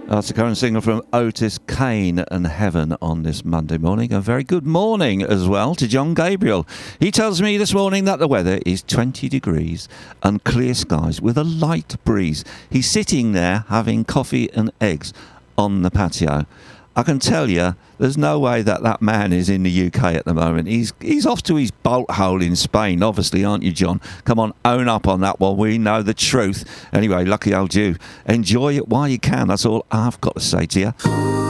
That's the current single from Otis Kane and Heaven on this Monday morning. A very good morning as well to John Gabriel. He tells me this morning that the weather is 20 degrees and clear skies with a light breeze. He's sitting there having coffee and eggs on the patio. I can tell you, there's no way that man is in the UK at the moment. He's off to his bolt hole in Spain, obviously, aren't you, John? Come on, own up on that one. We know the truth. Anyway, lucky old you. Enjoy it while you can. That's all I've got to say to you.